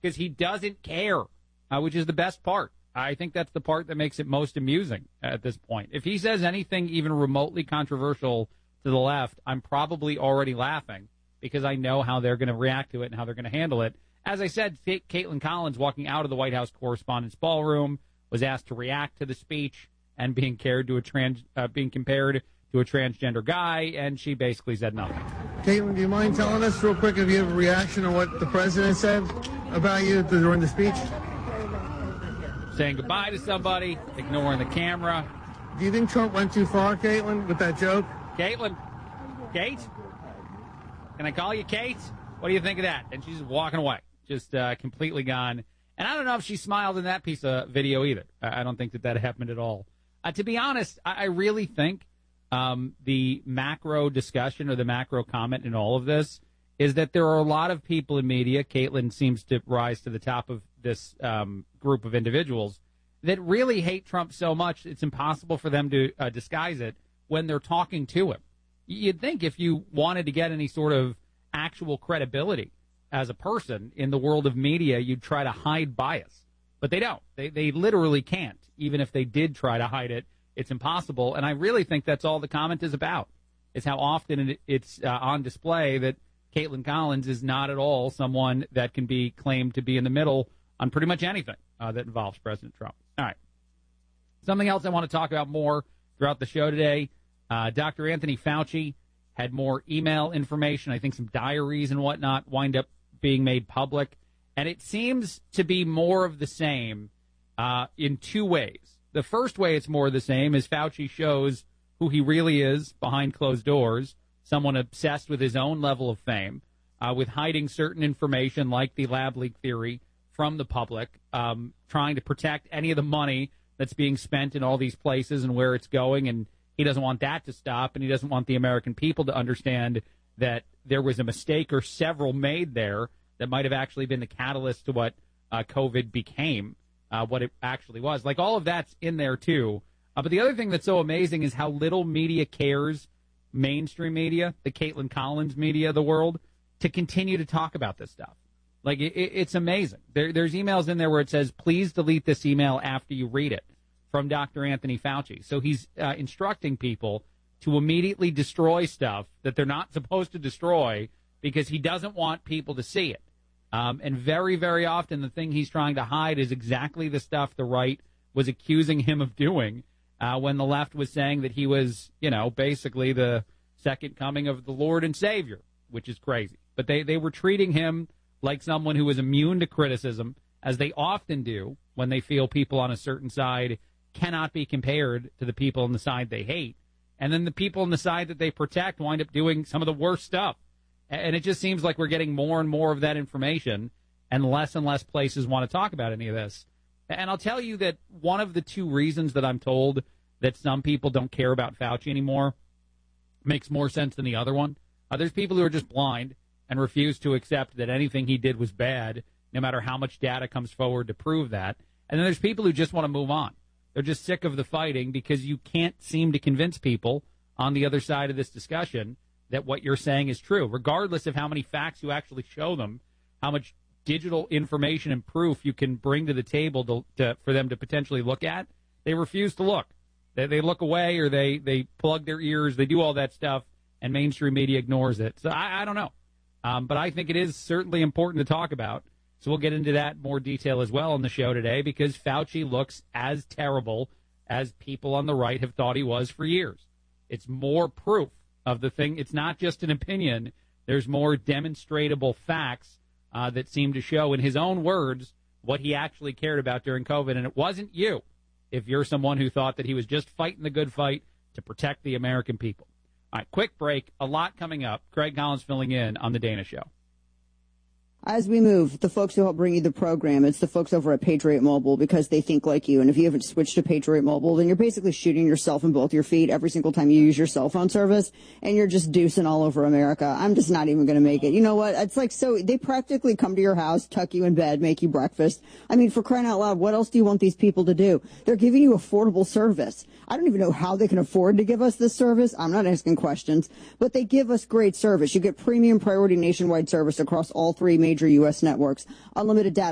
because he doesn't care, which is the best part. I think that's the part that makes it most amusing at this point. If he says anything even remotely controversial to the left, I'm probably already laughing because I know how they're going to react to it and how they're going to handle it. As I said, Caitlin Collins, walking out of the White House Correspondents' Ballroom, was asked to react to the speech and being compared to a transgender guy, and she basically said nothing. Caitlin, do you mind telling us real quick if you have a reaction to what the president said about you during the speech? Saying goodbye to somebody, ignoring the camera. Do you think Trump went too far, Caitlin, with that joke? Caitlin? Kate? Can I call you Kate? What do you think of that? And she's walking away, just completely gone. And I don't know if she smiled in that piece of video either. I don't think that happened at all. To be honest, I really think the macro discussion or the macro comment in all of this is that there are a lot of people in media, Caitlin seems to rise to the top of this group of individuals, that really hate Trump so much it's impossible for them to disguise it when they're talking to him. You'd think if you wanted to get any sort of actual credibility as a person in the world of media, you'd try to hide bias. But they don't. They literally can't. Even if they did try to hide it, it's impossible. And I really think that's all the comment is about, is how often it's on display that Caitlin Collins is not at all someone that can be claimed to be in the middle on pretty much anything that involves President Trump. All right. Something else I want to talk about more throughout the show today. Dr. Anthony Fauci had more email information. I think some diaries and whatnot wind up being made public. And it seems to be more of the same in two ways. The first way it's more of the same is Fauci shows who he really is behind closed doors, someone obsessed with his own level of fame, with hiding certain information like the lab leak theory from the public, trying to protect any of the money that's being spent in all these places and where it's going. And he doesn't want that to stop, and he doesn't want the American people to understand that there was a mistake or several made there that might have actually been the catalyst to what COVID became, what it actually was. Like, all of that's in there, too. But the other thing that's so amazing is how little media cares, mainstream media, the Caitlin Collins media of the world, to continue to talk about this stuff. Like, it's amazing. There's emails in there where it says, please delete this email after you read it, from Dr. Anthony Fauci. So he's instructing people to immediately destroy stuff that they're not supposed to destroy because he doesn't want people to see it. And very, very often the thing he's trying to hide is exactly the stuff the right was accusing him of doing when the left was saying that he was, basically the second coming of the Lord and Savior, which is crazy. But they were treating him like someone who was immune to criticism, as they often do when they feel people on a certain side cannot be compared to the people on the side they hate. And then the people on the side that they protect wind up doing some of the worst stuff. And it just seems like we're getting more and more of that information, and less places want to talk about any of this. And I'll tell you that one of the two reasons that I'm told that some people don't care about Fauci anymore makes more sense than the other one. There's people who are just blind and refuse to accept that anything he did was bad, no matter how much data comes forward to prove that. And then there's people who just want to move on. They're just sick of the fighting because you can't seem to convince people on the other side of this discussion that what you're saying is true, regardless of how many facts you actually show them, how much digital information and proof you can bring to the table for them to potentially look at. They refuse to look. They look away, or they plug their ears. They do all that stuff, and mainstream media ignores it. So I don't know. But I think it is certainly important to talk about. So we'll get into that in more detail as well on the show today, because Fauci looks as terrible as people on the right have thought he was for years. It's more proof of the thing. It's not just an opinion. There's more demonstrable facts that seem to show, in his own words, what he actually cared about during COVID. And it wasn't you, if you're someone who thought that he was just fighting the good fight to protect the American people. All right, quick break. A lot coming up. Craig Collins filling in on The Dana Show. As we move, the folks who help bring you the program, it's the folks over at Patriot Mobile, because they think like you. And if you haven't switched to Patriot Mobile, then you're basically shooting yourself in both your feet every single time you use your cell phone service, and you're just deucing all over America. I'm just not even going to make it. You know what? It's like, so they practically come to your house, tuck you in bed, make you breakfast. I mean, for crying out loud, what else do you want these people to do? They're giving you affordable service. I don't even know how they can afford to give us this service. I'm not asking questions, but they give us great service. You get premium priority nationwide service across all three major U.S. networks, unlimited data.